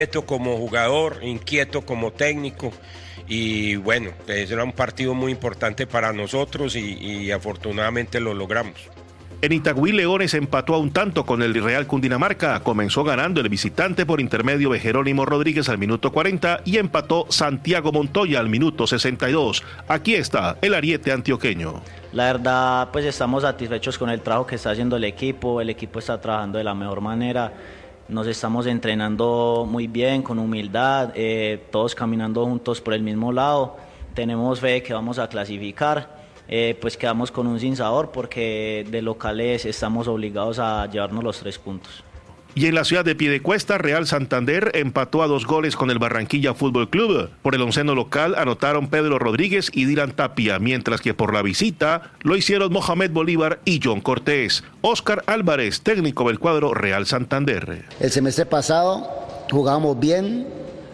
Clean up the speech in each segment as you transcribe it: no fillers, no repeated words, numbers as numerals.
Inquieto como jugador, inquieto como técnico. Y bueno, era un partido muy importante para nosotros y afortunadamente lo logramos. En Itagüí, Leones empató a un tanto con el Real Cundinamarca. Comenzó ganando el visitante por intermedio de Jerónimo Rodríguez al minuto 40 y empató Santiago Montoya al minuto 62. Aquí está el ariete antioqueño. La verdad, pues estamos satisfechos con el trabajo que está haciendo el equipo está trabajando de la mejor manera, nos estamos entrenando muy bien, con humildad, todos caminando juntos por el mismo lado, tenemos fe de que vamos a clasificar. Pues quedamos con un sinsabor porque de locales estamos obligados a llevarnos los 3 puntos. Y en la ciudad de Piedecuesta, Real Santander empató a 2 goles con el Barranquilla Fútbol Club. Por el onceno local anotaron Pedro Rodríguez y Dylan Tapia, mientras que por la visita lo hicieron Mohamed Bolívar y John Cortés. Óscar Álvarez, técnico del cuadro Real Santander. El semestre pasado jugamos bien,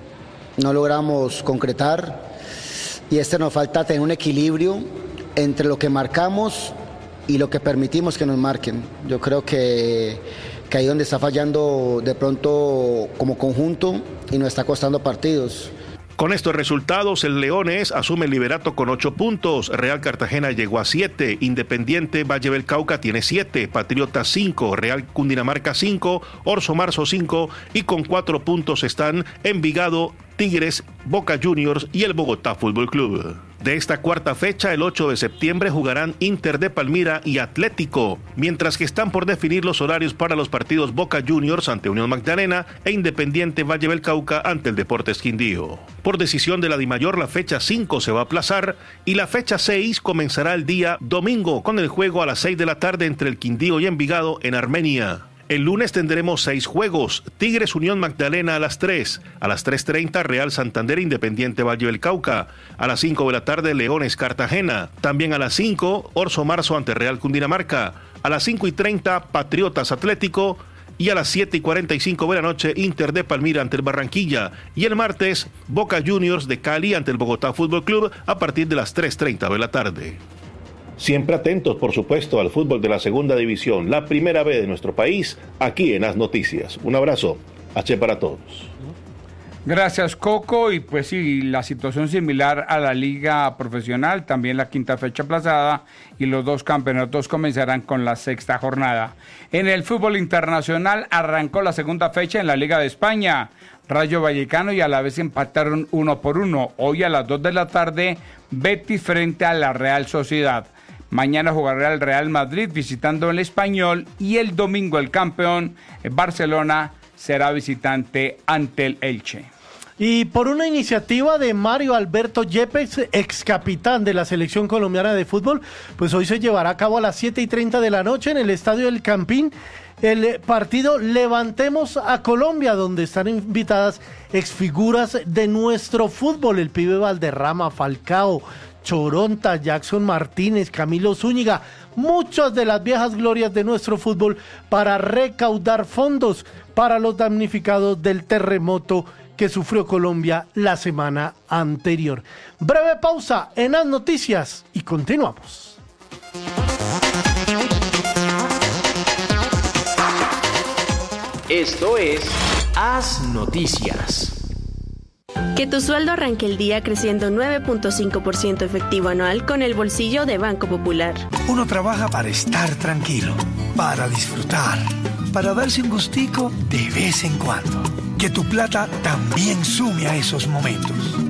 no logramos concretar y nos falta tener un equilibrio entre lo que marcamos y lo que permitimos que nos marquen. Yo creo que ahí es donde está fallando de pronto como conjunto y nos está costando partidos. Con estos resultados, el Leones asume el liderato con 8 puntos, Real Cartagena llegó a 7, Independiente Valle del Cauca tiene 7, Patriotas 5, Real Cundinamarca 5, Orso Marzo 5 y con 4 puntos están Envigado, Tigres, Boca Juniors y el Bogotá Fútbol Club. De esta cuarta fecha, el 8 de septiembre, jugarán Inter de Palmira y Atlético, mientras que están por definir los horarios para los partidos Boca Juniors ante Unión Magdalena e Independiente Valle del Cauca ante el Deportes Quindío. Por decisión de la DIMAYOR, la fecha 5 se va a aplazar y la fecha 6 comenzará el día domingo con el juego a las 6 de la tarde entre el Quindío y Envigado en Armenia. El lunes tendremos 6 juegos, Tigres Unión Magdalena a las 3, a las 3:30 Real Santander Independiente Valle del Cauca, a las 5 de la tarde Leones Cartagena, también a las 5 Orso Marzo ante Real Cundinamarca, a las 5:30 Patriotas Atlético y a las 7:45 de la noche Inter de Palmira ante el Barranquilla y el martes Boca Juniors de Cali ante el Bogotá Fútbol Club a partir de las 3:30 de la tarde. Siempre atentos, por supuesto, al fútbol de la segunda división, la primera B de nuestro país, aquí en As Noticias. Un abrazo, H para todos. Gracias, Coco. Y pues sí, la situación similar a la liga profesional, también la quinta fecha aplazada y los 2 campeonatos comenzarán con la 6ª jornada. En el fútbol internacional arrancó la segunda fecha en la Liga de España. Rayo Vallecano y Alavés empataron 1-1. Hoy a las 2 de la tarde, Betis frente a la Real Sociedad. Mañana jugará el Real Madrid visitando el Español y el domingo el campeón Barcelona será visitante ante el Elche. Y por una iniciativa de Mario Alberto Yepes, ex capitán de la selección colombiana de fútbol, pues hoy se llevará a cabo a las 7:30 de la noche en el Estadio del Campín el partido Levantemos a Colombia, donde están invitadas exfiguras de nuestro fútbol, el Pibe Valderrama, Falcao, Choronta, Jackson Martínez, Camilo Zúñiga, muchas de las viejas glorias de nuestro fútbol para recaudar fondos para los damnificados del terremoto que sufrió Colombia la semana anterior. Breve pausa en As Noticias y continuamos. Esto es As Noticias. Que tu sueldo arranque el día creciendo 9.5% efectivo anual con el bolsillo de Banco Popular. Uno trabaja para estar tranquilo, para disfrutar, para darse un gustico de vez en cuando. Que tu plata también sume a esos momentos.